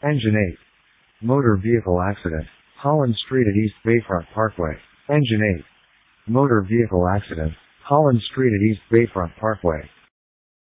Engine 8. Motor vehicle accident. Holland Street at East Bayfront Parkway. Engine 8. Motor vehicle accident. Holland Street at East Bayfront Parkway.